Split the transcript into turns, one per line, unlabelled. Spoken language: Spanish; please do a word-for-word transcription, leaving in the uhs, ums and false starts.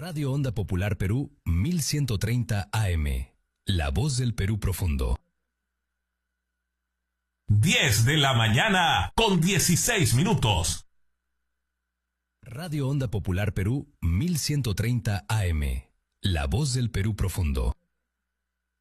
Radio Onda Popular Perú mil ciento treinta A M. La voz del Perú profundo.
diez de la mañana con dieciséis minutos.
Radio Onda Popular Perú mil ciento treinta A M. La voz del Perú profundo.